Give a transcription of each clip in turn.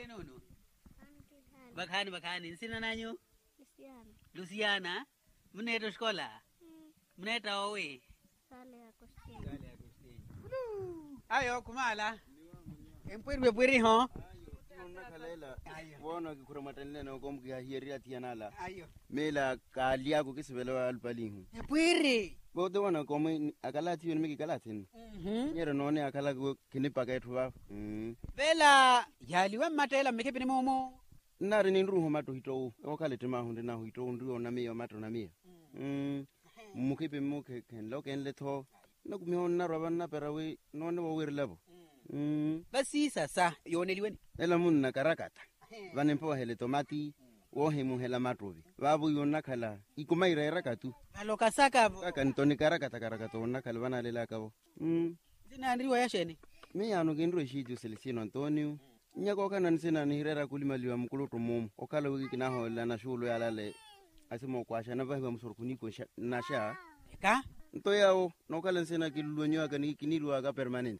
mwire nono. Bakani nsina nanyo? Luciana. Mneto skola. Mneta owe. Sale Agustin. Ayo kumala. Empwirwe pwiri ho. Nakalela. Wono kikuramatane na komkia hieria tianala. Ayo. Mela kalia ko kisibelo alpalingu. Pwiri. Bodo wana komi akalati yon miki kalatin. Nyero none akala ko kinipa ka etwa. Vela yaliwa matela mekepini momo. Nari ni nruho mato hito. Okale tema hunde na hito ndu na miyo mato na miyo. Mukipe muke ken loken leto. Nakumiho na robanna perawe none wo wirlabo. Basi sasa yoneliweni. Ela munna karakata. Vanempo hele tomati. Wohe muhela matovi. Babu yonna kala. Ikumaira erakatu. Aloka saka. Kaka ntoni karakata onna kala bana lela kabo. Zina ndriwa yasheni. Mi anu gendro shiju Celestino Antonio. Nyako kana nsina ni hirera kulimaliwa mkuluto mumu. Okala wiki kinaho lana shulu ya lale. Asimo kwasha na vahiwa msorkuniko nasha. Eka? Nto yao nokala nsina kilulonyo akani kinilu aka permanent.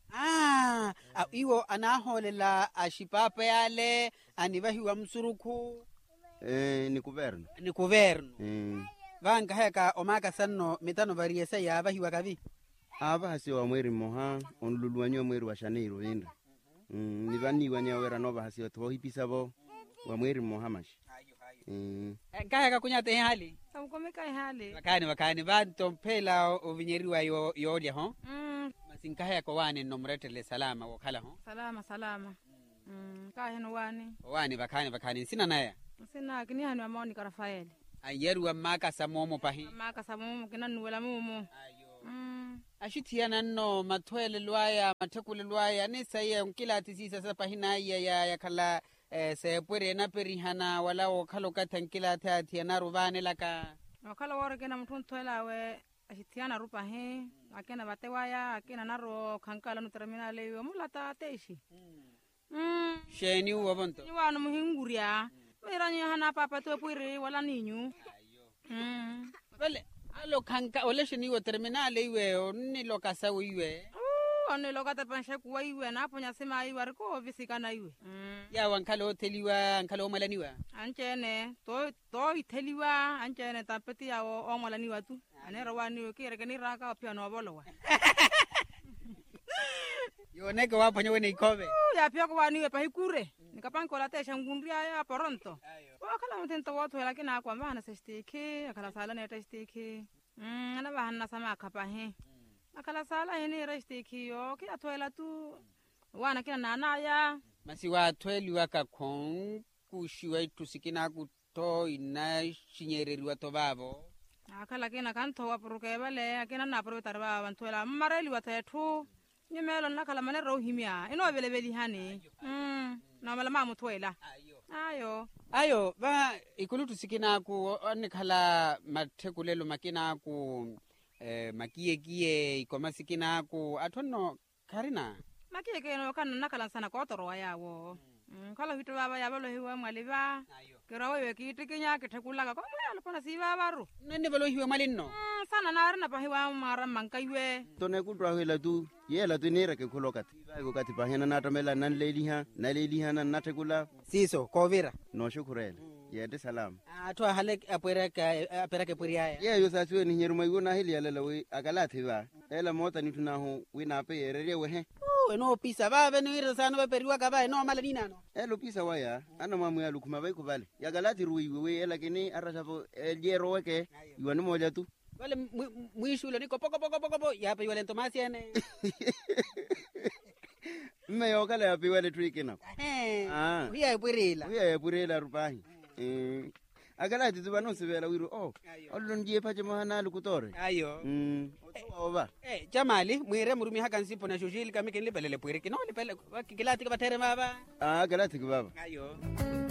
Iwo anaholela ashipapa yale anivahiwa msuruku. Ni kuverno. Ni kuverno. Vanga heka omaka sanno mitano variesa ya vahiwa kavi. Aba hasi wa mweri moha onluluanyo mweri wa Janeiro inda. Ni vani wanyawera nova hasi wa tohipisabo wa mweri moha mashi. Kaya kunyate hali. Samkomeka hali. Wakani vanto mpela ovinyeriwa yolia ho. Masinkaya ko wani nomretele salama wakala ho. Salama. Kaya no wani. Wani wakani sina naya. Sina kini hanu amoni Rafael. Ayeru maka samomo pahi. Maka samomo kina nuwela mumu. Ashitiana no matwele lwaya matekule lwaya ni saye kila tisisa sasa pahina ya kala se pwere na perihana wala okalo katankila tatia rubane laka okalo wore kena mtuntwela we ashitiana rupa he akena batewaya akena naro kankala no terminale yo mulata teishi sheni wabonto ni wanu muhinguria miranya hana papa to pwere wala ninyu vale alo kanka ole sheni wo terminale iwe onni lokasa iwe Oni lokata pansha kuwa iwe na hapo nyasema iwe ariko visikana iwe. Ya wankalo hoteliwa, ankalo omalaniwa. Anchene to iteliwa, anchene tapeti ya omalaniwa tu. Anera wani kire kani raka pia no bolowa. Yoneke wapo nyone ikobe. Ya pia kwa niwe pahikure. Nikapanko la tesha ngundria ya poronto. Wakala mtento watu lakini akwa mbana sesteke, akala sala ne testeke. Ana bahana sama kapahe. Akala sala hene resteki yo kia toela tu wana kina nanaya masi wa tweli waka kon kushiwa itusikina kuto ina shinyereriwa to babo akala kina kanto wapuruke bale akina na puru tarba wantoela mareli watetu nyemelo nakala manero himia ino belebeli hani na mala mamu toela ayo ba ikulu tusikina ku onikhala mathekulelo makina ku makie ikomasikina ku atonno karina makie keno kana nakala sana ko toro yawo kala hito baba yabalo hiwa mwaliba kero wewe kitikinya kitekulaga ko mwalo pona siba baru nende balo hiwa malinno sana narina pa hiwa mara mankaiwe tone kutwa hela tu yela tu nira ke kulokati ko kati pahena na tamela nan leliha nan natekula siso kovira no shukurela yede salam atwa hale apereke puriaya yo saswe ni nyeruma yuna hili yala we agalati ba ela mota ni tunaho wina pe yerere we no pisa ba ni resana ba periwa ka ba no mala ninano elo pisa waya ana mamu ya lukuma bai kubale ya galati ruwi we ela kini arasafo jero weke yuani moja tu wale mwishulo niko poko ya pe wale Tomasi ene mme yokala ya pe wale trikina wiya purila rupahi agalati tubano sibela wiru olon je paje mahana lukutore ayo oba jamali mwire murumi haka nsipo na shushili kamike nilipelele pwiriki no nilipele kilati kabatere maba galati baba ayo